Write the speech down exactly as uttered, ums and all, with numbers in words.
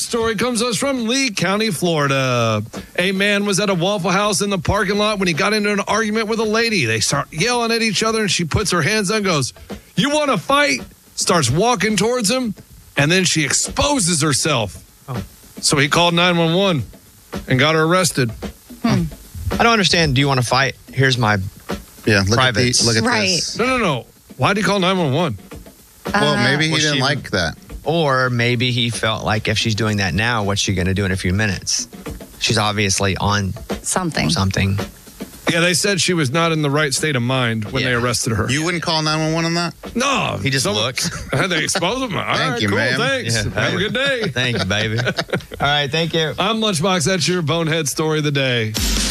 story comes to us from Lee County, Florida. A man was at a Waffle House in the parking lot when he got into an argument with a lady. They start yelling at each other, and she puts her hands up and goes, "You want to fight?" Starts walking towards him, and then she exposes herself. Oh. So he called nine one one and got her arrested. Hmm. I don't understand. Do you want to fight? Here's my yeah, look privates. At the, look at right. this. No, no, no. Why did he call nine one one? Well, maybe he Was didn't she- like that. Or maybe he felt like if she's doing that now, what's she going to do in a few minutes? She's obviously on Something. something. Yeah, they said she was not in the right state of mind when Yeah. they arrested her. You wouldn't call nine one one on that? No. He just someone- looked. Had they expose him? All Thank right, you, cool, ma'am. thanks. Yeah. Have a good day. Thank you, baby. All right, thank you. I'm Lunchbox. That's your Bonehead Story of the Day.